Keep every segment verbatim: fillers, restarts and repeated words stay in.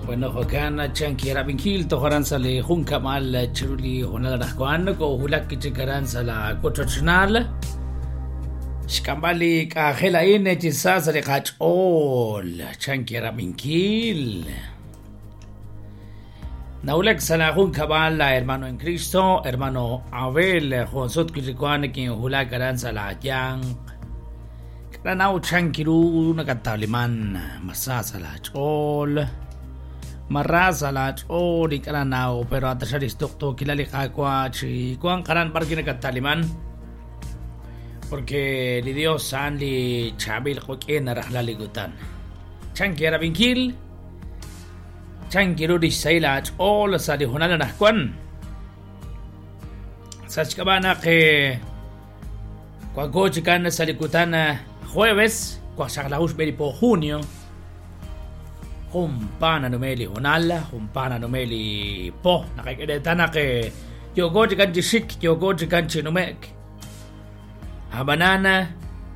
Bueno, hokan chanki rabinkil to horan sale hunka mal chiruli honala rakwan ko hulak kichikaran sala kotrochnal shkambali ka hela ine chisas re kachol chanki rabinkil Naulek sala hunka mal hermano en Cristo hermano Abel jonsot kichikwan ki hulak karan sala yang Ranau chankiru nakataliman masasala chol Marasa la o di karanao pero atasaris dokto kilali kakwa chi kuang karan parkin kataliman porque li Dios san li chabil koken rahlali gutan chankera binkil chankiru di saila o la sali hunala nakwan sachkabana ke kwa gochikan salikutan jueves kwa saglahus beri po junio Humpana numeli honala, humpana numeli po. Nakikita na ke yogo jikan jisik, yogo jikan chinumek. Habanana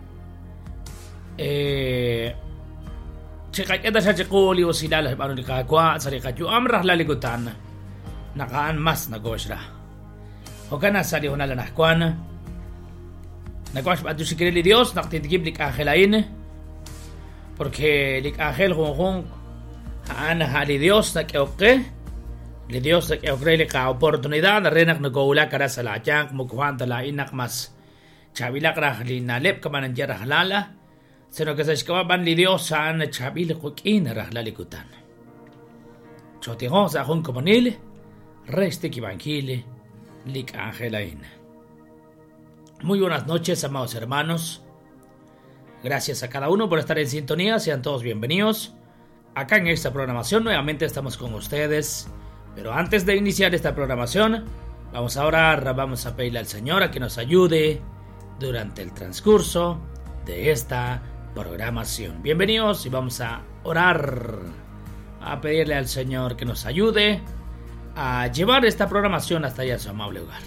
eh chikakita sa chikuli o silala sa paano ni kakwa sa rikatyo amrah laligutan. Nakaan mas nagosra. O ka na sa di honala nakwan. Nagwas pa ito si kirili Dios, naktitigib lik ahelain. Porque lik ahel hong hong Ana hali Dios na keoke, li Dios na keoke li ka oportunidad na renak nagawula kara sa latyang mukhuan tala inak mas chabilak rah li nalip ka manan jara halala, sino kasas kawaban li Dios saan na chabil kukin rah lalikutan. Chotiho sa akong kumanil, reste kibankili, lik angelain. Muy buenas noches, amados hermanos. Gracias a cada uno por estar en sintonía, sean todos bienvenidos. Acá en esta programación nuevamente estamos con ustedes, pero antes de iniciar esta programación, vamos a orar, vamos a pedirle al Señor a que nos ayude durante el transcurso de esta programación. Bienvenidos y vamos a orar, a pedirle al Señor que nos ayude a llevar esta programación hasta allá a su amable hogar.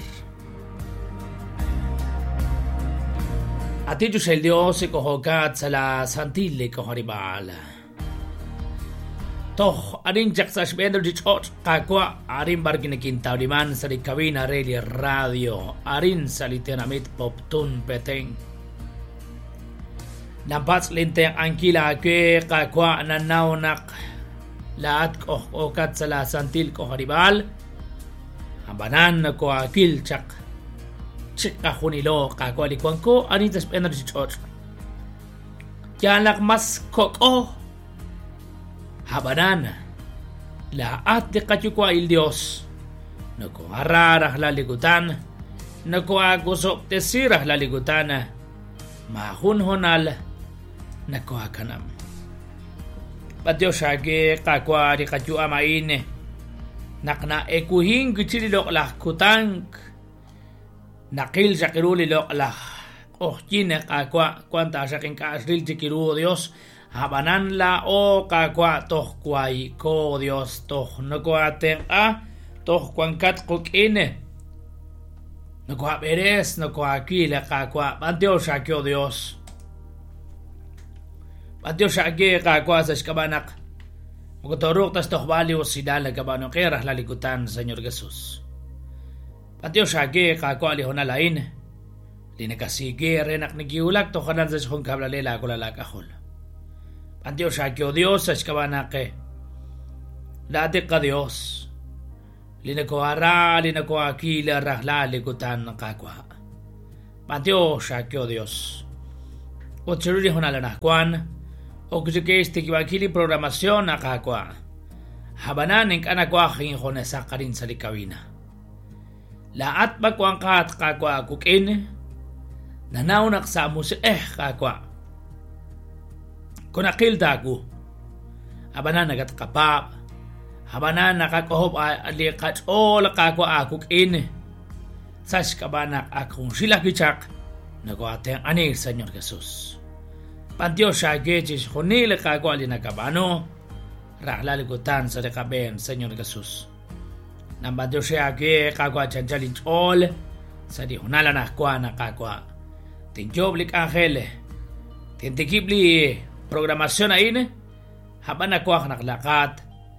A ti yo el Dios y cojocat sala santile cojaribala. Toh aring jaksash bender di chot kakwa aring barginakin tauliman sa kabina reli radio arin sa litenamit poptun peteng Nampats linteng angkila ke kakwa nanaunak laat ko okat sa la santil ko haribal habanan ko akil chak chik kahunilo kakwa likwang ko aring tas bender di chot Yanak mas koko Habanan laat de kachukwa il Dios nako hararah laligutan nako agusok tesirah laligutan mahunhonal nako akanam Patyo shage kakwa di kachu amain nakna ekuhing kichililok lah kutang nakil sakirulilok lah oh jine kakwa kwanta saking kaasril chikiru Dios Habanan la o kakwa toh kwai ko Dios toh nakuaten a toh kwankat kukine nakua beres nakua kila kakwa panteo shakyo Dios panteo shakye kakwa sa shkabanak mukutoruk tas toh bali o sidala kabano kerah lalikutan Señor Jesús panteo shakye kakwa lihonalain linakasige renak nagiulak toh kanan sa shkong kablalela kulalakahol Antio shakyo Dios ashkabanake Dati ka Dios Linako ara linako akila rahla likutan kakwa Antio shakyo Dios O chiruri honala nakwan O kusikeste kiwakili programación nakakwa Habanan ing anakwa king honesa karin sa likawina Laat bakwang kat kakwa kukin Nanaunak sa musi eh kakwa Kunakil dagu Habanan nagat kapap Habanan nakakohop alikat o lakakwa akuk in Sash kabanak akong sila kichak Nagwateng anil Señor Jesús Pantyo siya gechis Hunil kakwa alinakabano Rahlaligutan sa dekaben Señor Jesús Nambantyo siya ge kakwa chanjalin chol Sa di hunala nakwa nakakwa Tinjoblik angel Tintikibli programación ahí, haban nakuha naklakat,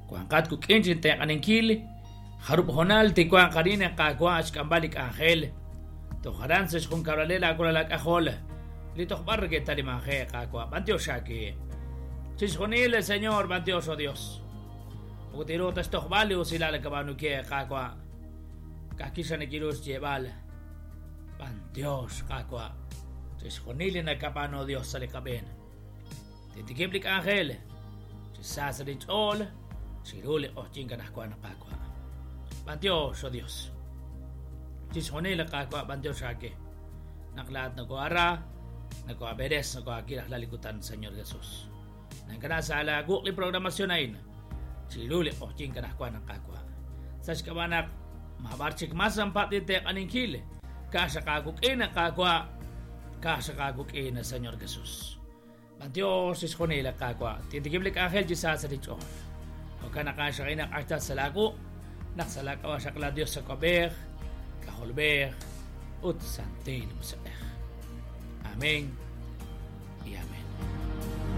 Kuangkat kukinchin te kaninkili. Harup honal te kuang karina kakwash kambalik angel. Toharan sa kung karalela kulalak ahol. Litok barge talimaje kakwa. Bantios shaki. Chisjonile, Señor, bantioso Dios. Utirutas toch valio sila la kabanuke kakwa. Kakisa ni kirus lleval. Bantios kakwa. Chisjonile na kapano Dios sa likaben. Titikiblik angel. Chisasa din chol. Sirule o chinga na kwa na kakwa. Bantioso Dios. Chisjonile kakwa bantios shaki. Naklat na kuara. Nagkuaberes na kuakirah lalikutan Señor Jesus. Nangkana sa alago li programasyon ay siluli o ching kanakwa ng kakwa. Sa sikabanak, mabarchik masang patitek aningkili. Kasa kagukin na kakwa. Kasa kagukin na Señor Jesus. Bantiyos iskonila kakwa. Titikiblik angel jisa sa dichon. O kanakasya kayo nakasta sa lago. Naksalakawa sa kala Diyos sa kabeh. Kaholbeh. Ut santil mo sa eh. Amen.